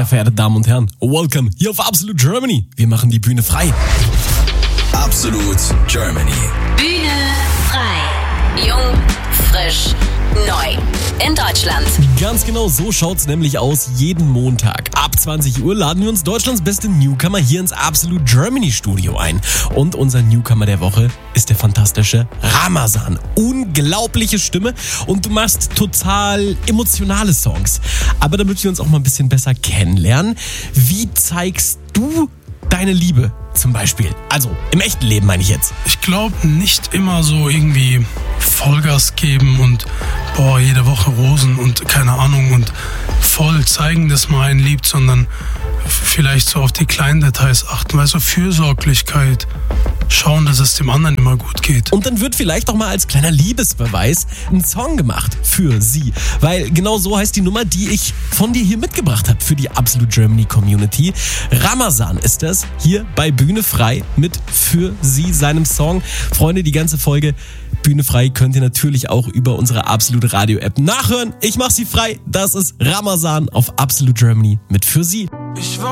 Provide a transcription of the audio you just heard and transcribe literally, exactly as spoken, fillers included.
sehr verehrte Damen und Herren, welcome hier auf Absolute Germany. Wir machen die Bühne frei. Absolute Germany. Bühne frei. Jung, frisch, neu. In Deutschland. Ganz genau, so schaut's nämlich aus. Jeden Montag ab zwanzig Uhr laden wir uns Deutschlands beste Newcomer hier ins Absolute Germany Studio ein. Und unser Newcomer der Woche ist der fantastische Ramazan. Unglaubliche Stimme und du machst total emotionale Songs. Aber damit wir uns auch mal ein bisschen besser kennenlernen, wie zeigst du deine Liebe zum Beispiel? Also im echten Leben meine ich jetzt. Ich glaube, nicht immer so irgendwie Vollgas geben und boah, jede Woche Rosen und keine Ahnung und voll zeigen, dass man einen liebt, sondern vielleicht so auf die kleinen Details achten, weil so Fürsorglichkeit, schauen, dass es dem anderen immer gut geht. Und dann wird vielleicht auch mal als kleiner Liebesbeweis ein Song gemacht für sie. Weil genau so heißt die Nummer, die ich von dir hier mitgebracht habe für die Absolute Germany Community. Ramazan ist das hier bei Bühne frei mit Für sie, seinem Song. Freunde, die ganze Folge Bühne frei könnt ihr natürlich auch über unsere Absolute Radio App nachhören. Ich mach sie frei. Das ist Ramazan auf Absolute Germany mit Für sie. Ich